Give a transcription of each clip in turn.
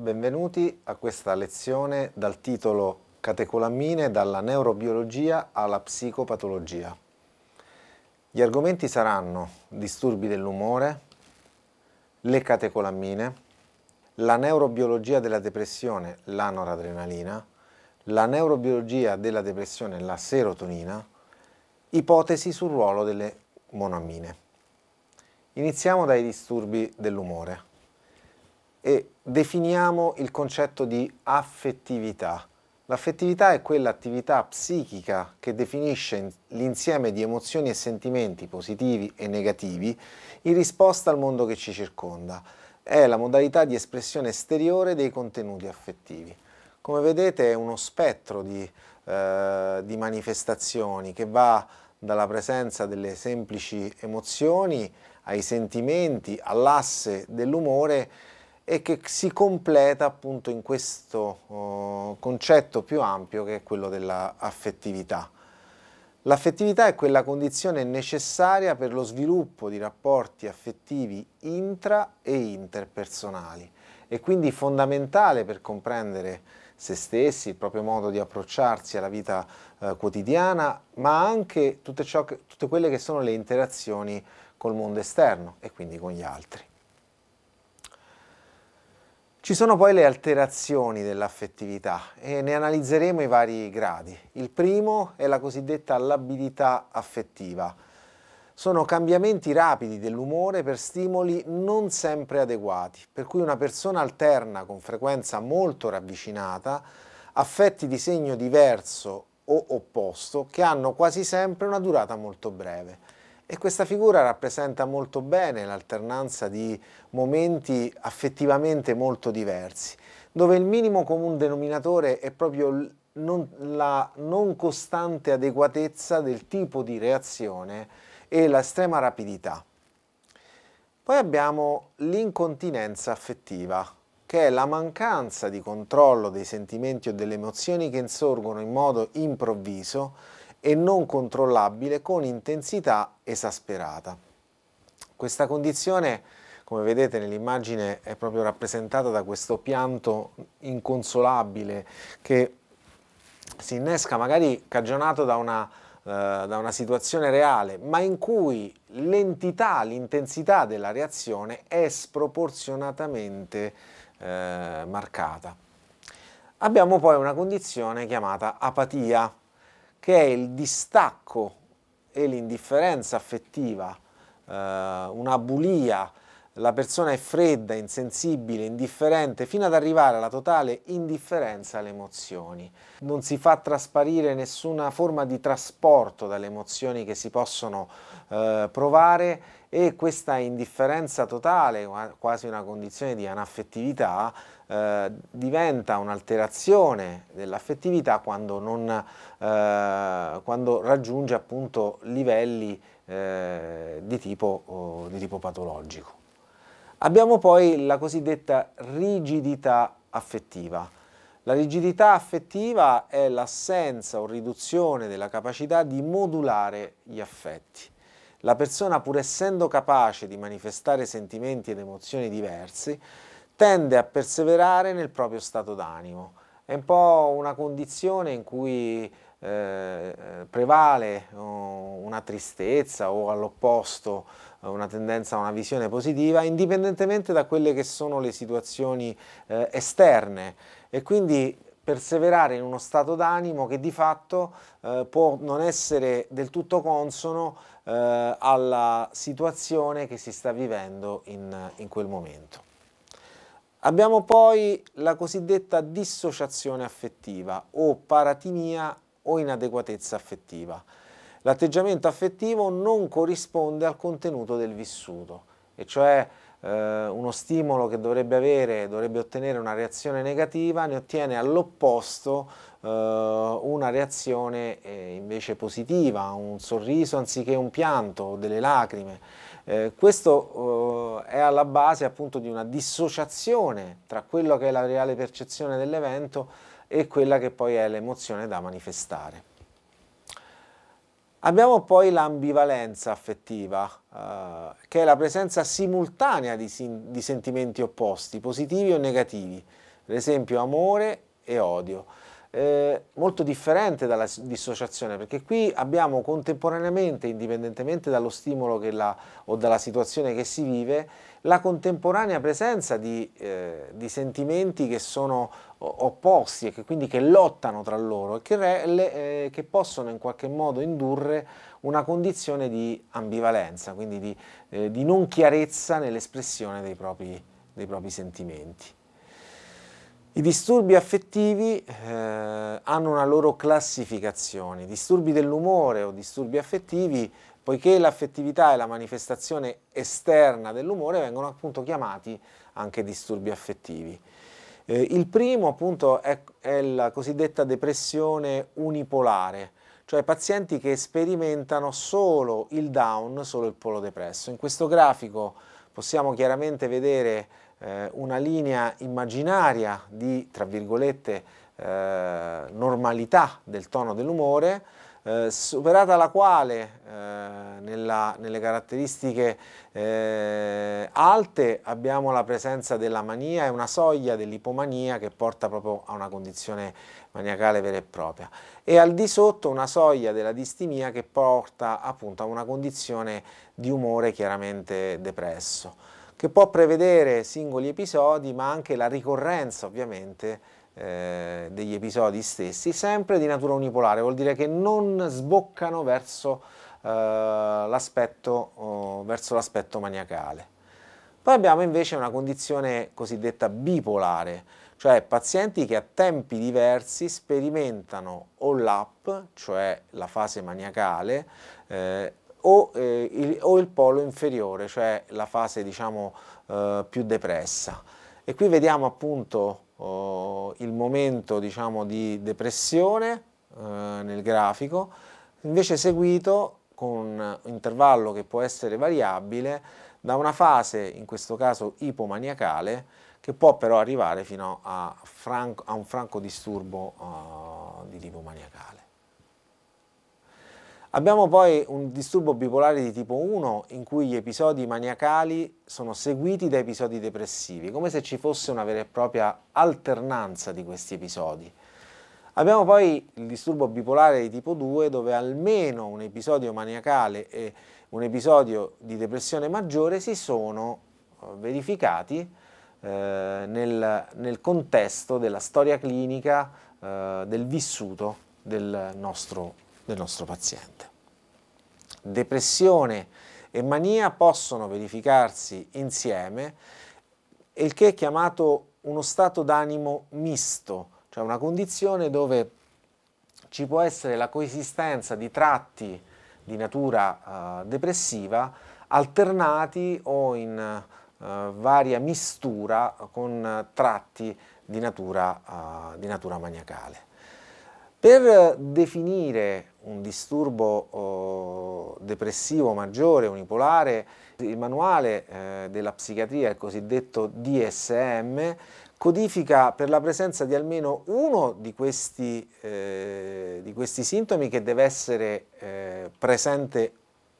benvenuti a questa lezione dal titolo Catecolammine dalla neurobiologia alla psicopatologia. Gli argomenti saranno disturbi dell'umore, le catecolammine, la neurobiologia della depressione, la noradrenalina, la neurobiologia della depressione, la serotonina, ipotesi sul ruolo delle monoammine. Iniziamo dai disturbi dell'umore e definiamo il concetto di affettività. L'affettività è quell'attività psichica che definisce l'insieme di emozioni e sentimenti positivi e negativi in risposta al mondo che ci circonda. È la modalità di espressione esteriore dei contenuti affettivi. Come vedete è uno spettro di manifestazioni che va dalla presenza delle semplici emozioni ai sentimenti, all'asse dell'umore e che si completa appunto in questo concetto più ampio che è quello dell'affettività. L'affettività è quella condizione necessaria per lo sviluppo di rapporti affettivi intra e interpersonali e quindi fondamentale per comprendere se stessi, il proprio modo di approcciarsi alla vita quotidiana, ma anche tutte quelle che sono le interazioni col mondo esterno e quindi con gli altri. Ci sono poi le alterazioni dell'affettività e ne analizzeremo i vari gradi. Il primo è la cosiddetta labilità affettiva. Sono cambiamenti rapidi dell'umore per stimoli non sempre adeguati, per cui una persona alterna con frequenza molto ravvicinata affetti di segno diverso o opposto che hanno quasi sempre una durata molto breve. E questa figura rappresenta molto bene l'alternanza di momenti affettivamente molto diversi, dove il minimo comune denominatore è proprio la non costante adeguatezza del tipo di reazione e l'estrema rapidità. Poi abbiamo l'incontinenza affettiva, che è la mancanza di controllo dei sentimenti o delle emozioni che insorgono in modo improvviso e non controllabile con intensità esasperata. Questa condizione, come vedete nell'immagine, è proprio rappresentata da questo pianto inconsolabile che si innesca magari cagionato da una situazione reale, ma in cui l'entità, l'intensità della reazione è sproporzionatamente marcata. Abbiamo poi una condizione chiamata apatia, che è il distacco e l'indifferenza affettiva, una bulia, la persona è fredda, insensibile, indifferente, fino ad arrivare alla totale indifferenza alle emozioni. Non si fa trasparire nessuna forma di trasporto dalle emozioni che si possono provare e questa indifferenza totale, quasi una condizione di anaffettività, diventa un'alterazione dell'affettività quando raggiunge appunto livelli di tipo patologico. Abbiamo poi la cosiddetta rigidità affettiva. La rigidità affettiva è l'assenza o riduzione della capacità di modulare gli affetti. La persona, pur essendo capace di manifestare sentimenti ed emozioni diversi, tende a perseverare nel proprio stato d'animo. È un po' una condizione in cui prevale una tristezza o all'opposto una tendenza a una visione positiva, indipendentemente da quelle che sono le situazioni esterne e quindi perseverare in uno stato d'animo che di fatto può non essere del tutto consono alla situazione che si sta vivendo in quel momento. Abbiamo poi la cosiddetta dissociazione affettiva o paratimia o inadeguatezza affettiva. L'atteggiamento affettivo non corrisponde al contenuto del vissuto, e cioè uno stimolo che dovrebbe ottenere una reazione negativa, ne ottiene all'opposto una reazione invece positiva, un sorriso anziché un pianto o delle lacrime. Questo è alla base appunto di una dissociazione tra quello che è la reale percezione dell'evento e quella che poi è l'emozione da manifestare. Abbiamo poi l'ambivalenza affettiva, che è la presenza simultanea di sentimenti opposti, positivi o negativi, per esempio amore e odio. Molto differente dalla dissociazione, perché qui abbiamo contemporaneamente, indipendentemente dallo stimolo o dalla situazione che si vive, la contemporanea presenza di sentimenti che sono opposti e che quindi che lottano tra loro e che possono in qualche modo indurre una condizione di ambivalenza, quindi di non chiarezza nell'espressione dei propri sentimenti. I disturbi affettivi hanno una loro classificazione. Disturbi dell'umore o disturbi affettivi, poiché l'affettività è la manifestazione esterna dell'umore, vengono appunto chiamati anche disturbi affettivi. Il primo appunto è la cosiddetta depressione unipolare, cioè pazienti che sperimentano solo il down, solo il polo depresso. In questo grafico possiamo chiaramente vedere una linea immaginaria di, tra virgolette, normalità del tono dell'umore, superata la quale nelle caratteristiche alte abbiamo la presenza della mania e una soglia dell'ipomania che porta proprio a una condizione maniacale vera e propria, e al di sotto una soglia della distimia che porta appunto a una condizione di umore chiaramente depresso, che può prevedere singoli episodi ma anche la ricorrenza ovviamente degli episodi stessi, sempre di natura unipolare, vuol dire che non sboccano verso l'aspetto maniacale. Poi abbiamo invece una condizione cosiddetta bipolare, cioè pazienti che a tempi diversi sperimentano o l'up, cioè la fase maniacale, o il polo inferiore, cioè la fase diciamo più depressa. E qui vediamo appunto il momento diciamo di depressione nel grafico, invece seguito con un intervallo che può essere variabile da una fase, in questo caso ipomaniacale, che può però arrivare fino a un franco disturbo di tipo maniacale. Abbiamo poi un disturbo bipolare di tipo 1 in cui gli episodi maniacali sono seguiti da episodi depressivi, come se ci fosse una vera e propria alternanza di questi episodi. Abbiamo poi il disturbo bipolare di tipo 2 dove almeno un episodio maniacale e un episodio di depressione maggiore si sono verificati nel contesto della storia clinica del vissuto del nostro paziente. Depressione e mania possono verificarsi insieme, il che è chiamato uno stato d'animo misto, cioè una condizione dove ci può essere la coesistenza di tratti di natura depressiva alternati o in varia mistura con tratti di natura maniacale. Per definire un disturbo depressivo maggiore, unipolare, il manuale della psichiatria, il cosiddetto DSM, codifica per la presenza di almeno uno di questi sintomi che deve essere presente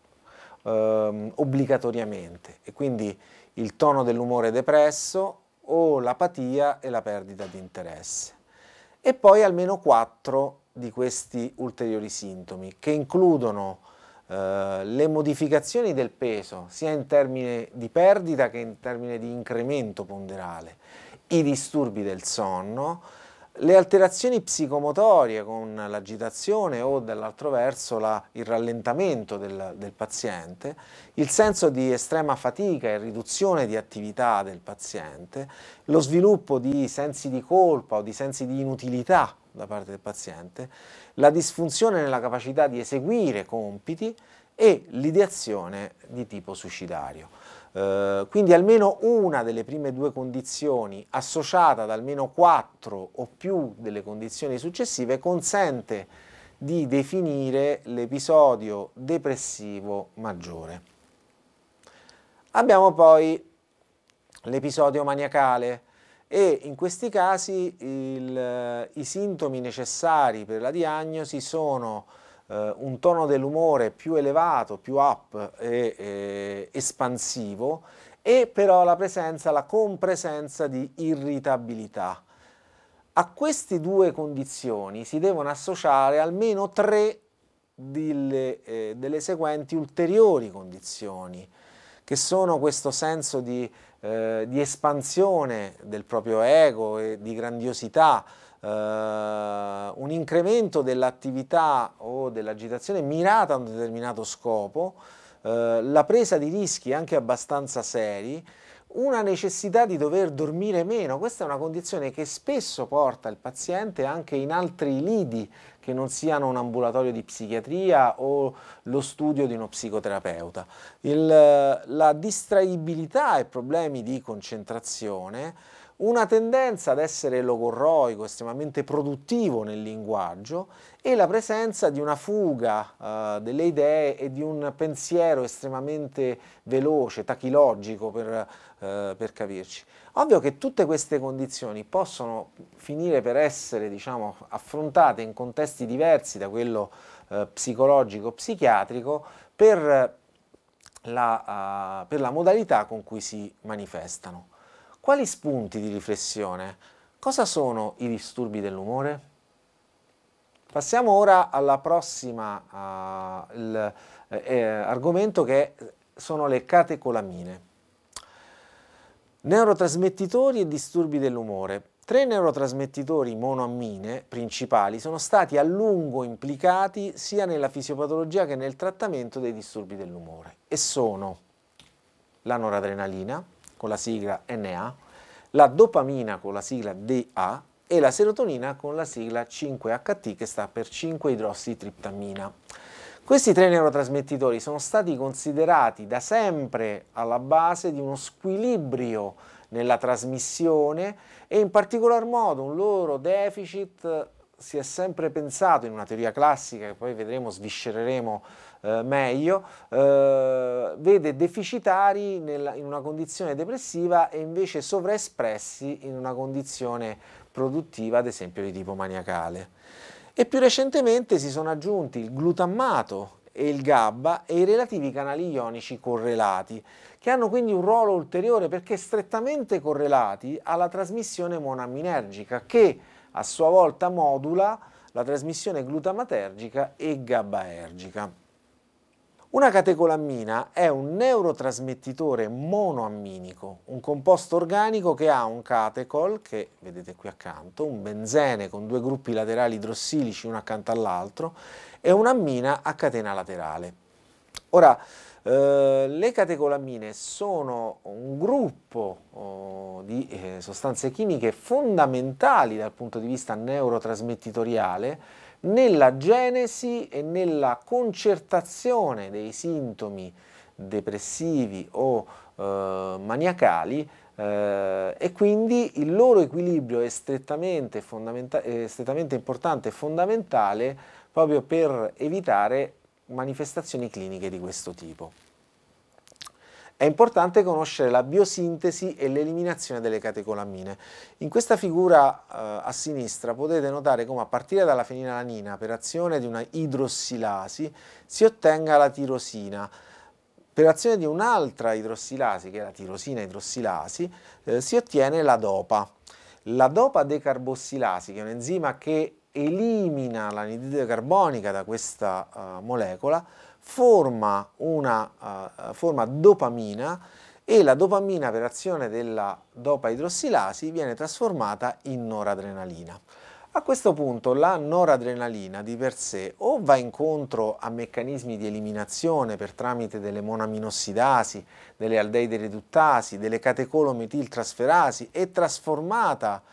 obbligatoriamente, e quindi il tono dell'umore depresso o l'apatia e la perdita di interesse. E poi almeno 4 di questi ulteriori sintomi, che includono le modificazioni del peso, sia in termini di perdita che in termini di incremento ponderale, i disturbi del sonno, le alterazioni psicomotorie con l'agitazione o dall'altro verso il rallentamento del paziente, il senso di estrema fatica e riduzione di attività del paziente, lo sviluppo di sensi di colpa o di sensi di inutilità da parte del paziente, la disfunzione nella capacità di eseguire compiti e l'ideazione di tipo suicidario. Quindi almeno una delle prime 2 condizioni associata ad almeno 4 o più delle condizioni successive consente di definire l'episodio depressivo maggiore. Abbiamo poi l'episodio maniacale e in questi casi i sintomi necessari per la diagnosi sono un tono dell'umore più elevato, più up e espansivo, e però la compresenza di irritabilità. A queste due condizioni si devono associare almeno tre delle seguenti ulteriori condizioni, che sono questo senso di espansione del proprio ego e di grandiosità, un incremento dell'attività o dell'agitazione mirata a un determinato scopo, la presa di rischi anche abbastanza seri, una necessità di dover dormire meno. Questa è una condizione che spesso porta il paziente anche in altri lidi che non siano un ambulatorio di psichiatria o lo studio di uno psicoterapeuta. La distraibilità e problemi di concentrazione, una tendenza ad essere logorroico, estremamente produttivo nel linguaggio, e la presenza di una fuga delle idee e di un pensiero estremamente veloce, tachilogico per capirci. Ovvio che tutte queste condizioni possono finire per essere, diciamo, affrontate in contesti diversi da quello psicologico-psichiatrico per la modalità con cui si manifestano. Quali spunti di riflessione? Cosa sono i disturbi dell'umore? Passiamo ora alla prossima argomento, che sono le catecolamine. Neurotrasmettitori e disturbi dell'umore. Tre neurotrasmettitori monoammine principali sono stati a lungo implicati sia nella fisiopatologia che nel trattamento dei disturbi dell'umore, e sono la noradrenalina, con la sigla NA, la dopamina con la sigla DA e la serotonina con la sigla 5-HT, che sta per 5-idrossitriptamina. Questi tre neurotrasmettitori sono stati considerati da sempre alla base di uno squilibrio nella trasmissione, e in particolar modo un loro deficit si è sempre pensato, in una teoria classica che poi vedremo, sviscereremo meglio, vede deficitari in una condizione depressiva e invece sovraespressi in una condizione produttiva, ad esempio di tipo maniacale. E più recentemente si sono aggiunti il glutammato e il GABA e i relativi canali ionici correlati, che hanno quindi un ruolo ulteriore perché strettamente correlati alla trasmissione monoamminergica, che a sua volta modula la trasmissione glutamatergica e GABAergica. Una catecolammina è un neurotrasmettitore monoamminico, un composto organico che ha un catechol, che vedete qui accanto, un benzene con due gruppi laterali idrossilici uno accanto all'altro, e un'ammina a catena laterale. Ora, le catecolammine sono un gruppo di sostanze chimiche fondamentali dal punto di vista neurotrasmettitoriale nella genesi e nella concertazione dei sintomi depressivi o maniacali, e quindi il loro equilibrio è strettamente importante e fondamentale proprio per evitare manifestazioni cliniche di questo tipo. È importante conoscere la biosintesi e l'eliminazione delle catecolammine. In questa figura a sinistra potete notare come a partire dalla fenilalanina, per azione di una idrossilasi, si ottenga la tirosina. Per azione di un'altra idrossilasi, che è la tirosina idrossilasi, si ottiene la dopa. La dopa decarbossilasi, che è un enzima che elimina l'anidride carbonica da questa molecola, forma dopamina, e la dopamina, per azione della dopa idrossilasi, viene trasformata in noradrenalina. A questo punto la noradrenalina di per sé o va incontro a meccanismi di eliminazione per tramite delle monoaminoossidasi, delle aldeide riduttasi, delle catecolometiltrasferasi, e trasformata